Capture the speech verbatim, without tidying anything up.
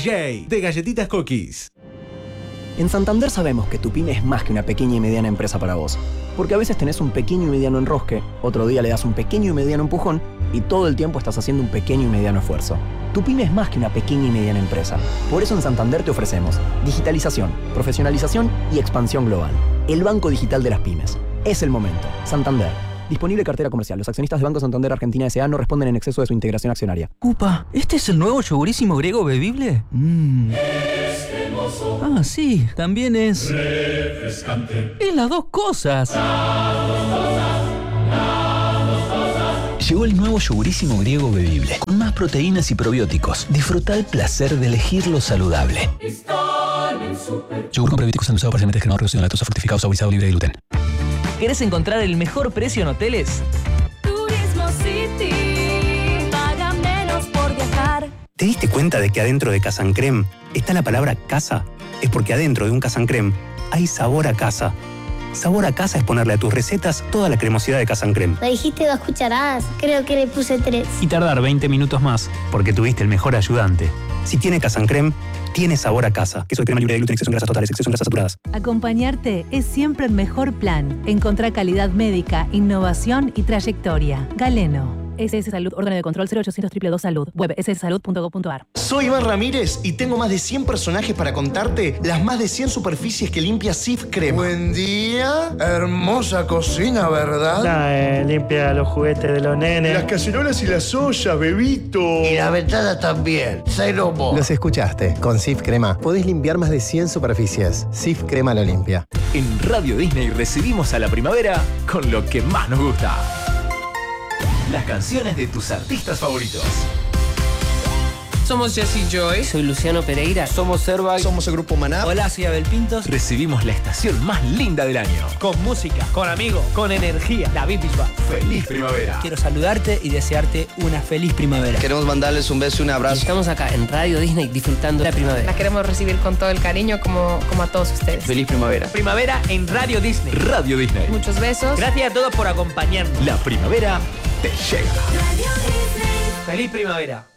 J de Galletitas Cookies. En Santander sabemos que tu pyme es más que una pequeña y mediana empresa para vos. Porque a veces tenés un pequeño y mediano enrosque, otro día le das un pequeño y mediano empujón y todo el tiempo estás haciendo un pequeño y mediano esfuerzo. Tu pyme es más que una pequeña y mediana empresa. Por eso en Santander te ofrecemos digitalización, profesionalización y expansión global. El banco digital de las pymes. Es el momento. Santander. Disponible cartera comercial. Los accionistas de Banco Santander Argentina S A no responden en exceso de su integración accionaria. Upa, ¿este es el nuevo yogurísimo griego bebible? Mmm. Ah, sí, también es... refrescante. Es las dos cosas. Las dos cosas, las dos cosas. Llegó el nuevo yogurísimo griego bebible, con más proteínas y probióticos. Disfruta el placer de elegir lo saludable. Yogur con probióticos endulzado parcialmente descremado, reducido en lactosa, fortificado, saborizado, libre de gluten. ¿Querés encontrar el mejor precio en hoteles? Turismo City. Paga menos por viajar. ¿Te diste cuenta de que adentro de Casa Creme está la palabra casa? Es porque adentro de un Casa Creme hay sabor a casa. Sabor a casa es ponerle a tus recetas toda la cremosidad de Casa Creme. Me dijiste dos cucharadas, creo que le puse tres. Y tardar veinte minutos más, porque tuviste el mejor ayudante. Si tiene Casa Creme, tiene sabor a casa. Queso de crema libre de gluten, exceso en grasas totales, exceso en grasas saturadas. Acompañarte es siempre el mejor plan. Encontrá calidad médica, innovación y trayectoria. Galeno. S S Salud, órgano de control cero ochocientos dos dos dos Salud. Web ese ese salud punto com punto a r. Soy Iván Ramírez y tengo más de cien personajes para contarte las más de cien superficies que limpia Cif Crema. Buen día. Hermosa cocina, ¿verdad? La, eh, limpia los juguetes de los nenes. Las cacerolas y las ollas, bebito. Y la ventana también. Cero mo. Los escuchaste. Con Cif Crema podés limpiar más de cien superficies. Cif Crema lo limpia. En Radio Disney recibimos a la primavera con lo que más nos gusta. Las canciones de tus artistas favoritos. Somos Jesse Joy. Soy Luciano Pereira. Somos Serva. Somos el grupo Maná. Hola, soy Abel Pintos. Recibimos la estación más linda del año. Con música, con amigos, con energía. David Bisbal. Feliz primavera. Quiero saludarte y desearte una feliz primavera. Queremos mandarles un beso y un abrazo. Y estamos acá en Radio Disney disfrutando la primavera. La queremos recibir con todo el cariño como, como a todos ustedes. Feliz primavera. Primavera en Radio Disney. Radio Disney. Muchos besos. Gracias a todos por acompañarnos. La primavera te llega. Feliz primavera.